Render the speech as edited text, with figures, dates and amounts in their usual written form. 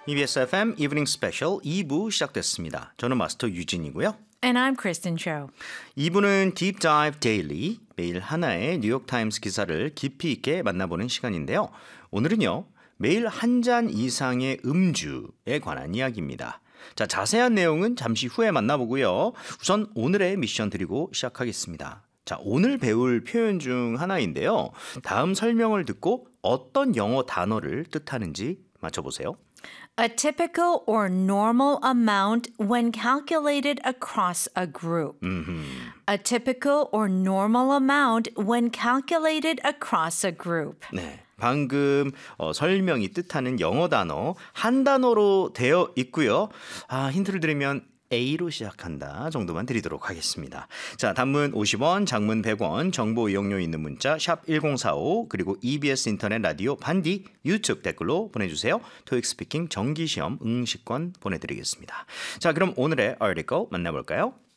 EBS FM Evening Special 2부 시작됐습니다. 저는 마스터 유진이고요. And I'm Kristen Cho. 2부는 Deep Dive Daily, 매일 하나의 뉴욕타임스 기사를 깊이 있게 만나보는 시간인데요. 오늘은요, 매일 한 잔 이상의 음주에 관한 이야기입니다. 자, 자세한 내용은 잠시 후에 만나보고요. 우선 오늘의 미션 드리고 시작하겠습니다. 자, 오늘 배울 표현 중 하나인데요. 다음 설명을 듣고 어떤 영어 단어를 뜻하는지 맞춰보세요. A typical or normal amount when calculated across a group. A typical or normal amount when calculated across a group. 네, 방금 설명이 뜻하는 영어 단어 한 단어로 되어 있고요. 힌트를 드리면 A로 시작한다 정도만 드리도록 하겠습니다. 자, 단문 50원, 장문 100원, 정보 이용료 있는 문자 샵 1045 그리고 EBS 인터넷 라디오 반디 유튜브 댓글로 보내주세요. 토익 스피킹 정기시험 응시권 보내드리겠습니다. 자, 그럼 오늘의 article 만나볼까요?